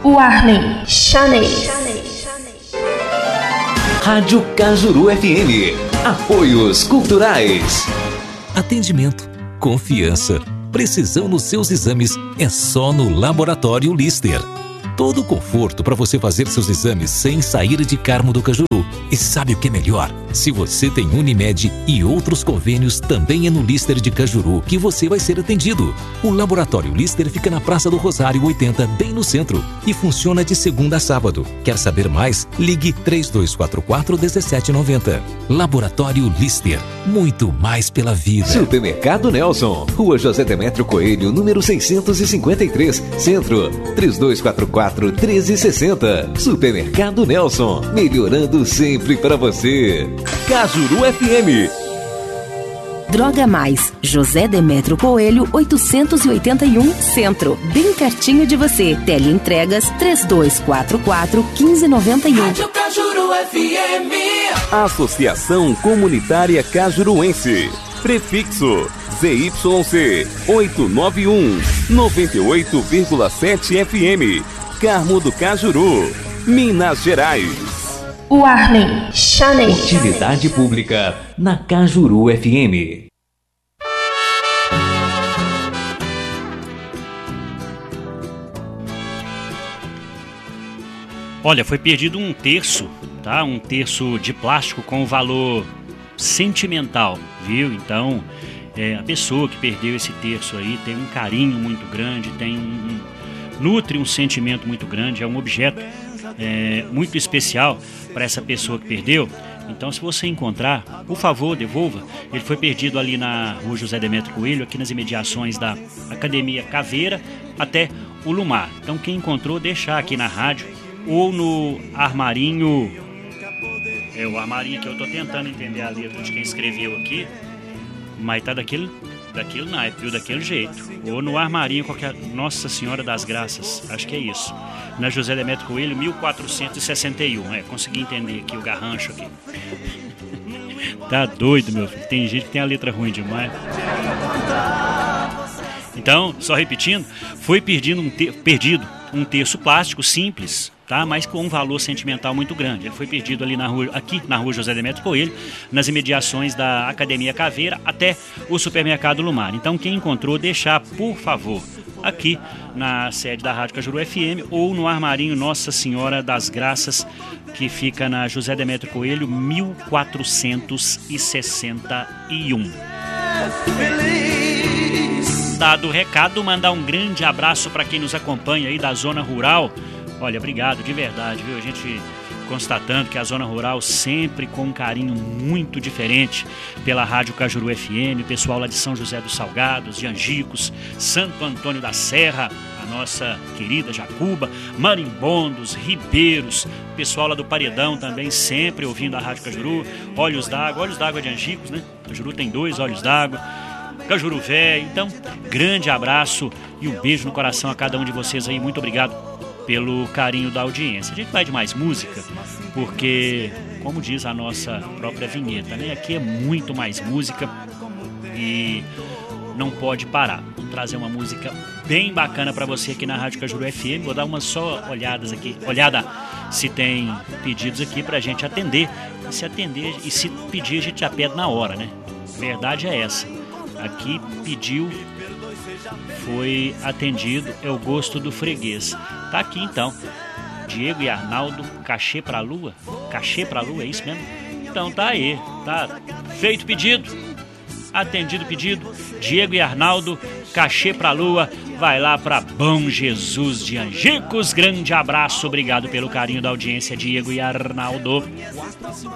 Warning Chanel. Rádio Cajuru FM. Apoios culturais. Atendimento, confiança, precisão nos seus exames é só no Laboratório Lister. Todo o conforto para você fazer seus exames sem sair de Carmo do Cajuru. E sabe o que é melhor? Se você tem Unimed e outros convênios, também é no Lister de Cajuru que você vai ser atendido. O Laboratório Lister fica na Praça do Rosário 80, bem no centro, e funciona de segunda a sábado. Quer saber mais? Ligue 3244-1790. Laboratório Lister, muito mais pela vida. Supermercado Nelson, Rua José Demétrio Coelho, número 653, Centro, 3244-1360. Supermercado Nelson, melhorando sempre para você. Cajuru FM. Droga Mais, José Demétrio Coelho, 881, Centro, bem pertinho de você. Teleentregas 3244-1591. Rádio Cajuru FM. Associação Comunitária Cajuruense. Prefixo ZYC 891, 98,7 FM. Carmo do Cajuru, Minas Gerais. Warning Chanel. Utilidade pública na Cajuru FM. Olha, foi perdido um terço, tá? Um terço de plástico com valor sentimental, viu? Então, a pessoa que perdeu esse terço aí tem um carinho muito grande, nutre um sentimento muito grande, é um objeto muito especial para essa pessoa que perdeu. Então, se você encontrar, por favor, devolva. Ele foi perdido ali na Rua José Demétrio Coelho, aqui nas imediações da Academia Caveira, até o Lumar. Então, quem encontrou, deixar aqui na rádio ou no armarinho. O armarinho que eu tô tentando entender a letra de quem escreveu aqui, mas tá daquele naipe, viu? Daquele jeito. Ou no armarinho qualquer. Nossa Senhora das Graças, acho que é isso. Na José Demétrio Coelho, 1461. Consegui entender aqui o garrancho aqui. Tá doido, meu filho. Tem gente que tem a letra ruim demais. Então, só repetindo, foi perdido um terço plástico simples, tá? Mas com um valor sentimental muito grande. Ele foi perdido ali aqui na Rua José Demétrio Coelho, nas imediações da Academia Caveira, até o Supermercado Lumar. Então, quem encontrou, deixar, por favor, aqui na sede da Rádio Cajuru FM ou no armarinho Nossa Senhora das Graças, que fica na José Demétrio Coelho, 1461. Dado o recado, mandar um grande abraço para quem nos acompanha aí da zona rural. Olha, obrigado de verdade, viu? A gente constatando que a zona rural sempre com um carinho muito diferente pela Rádio Cajuru FM, pessoal lá de São José dos Salgados, de Angicos, Santo Antônio da Serra, a nossa querida Jacuba, Marimbondos, Ribeiros, pessoal lá do Paredão também sempre ouvindo a Rádio Cajuru, Olhos d'Água de Angicos, né? Cajuru tem 2 Olhos d'Água, Cajuru Velho. Então, grande abraço e um beijo no coração a cada um de vocês aí. Muito obrigado pelo carinho da audiência. A gente vai de mais música, porque, como diz a nossa própria vinheta, né? Aqui é muito mais música e não pode parar. Vou trazer uma música bem bacana para você aqui na Rádio Cajuru FM. Vou dar umas só olhada se tem pedidos aqui pra gente atender. E se atender e se pedir, a gente já pede na hora, né? A verdade é essa. Aqui pediu, foi atendido, é o gosto do freguês. Tá aqui então, Diego e Arnaldo, Cachê pra Lua. Cachê pra Lua, é isso mesmo? Então tá aí, tá feito pedido, atendido pedido. Diego e Arnaldo, Cachê pra Lua, vai lá pra Bom Jesus de Angicos. Grande abraço, obrigado pelo carinho da audiência, Diego e Arnaldo.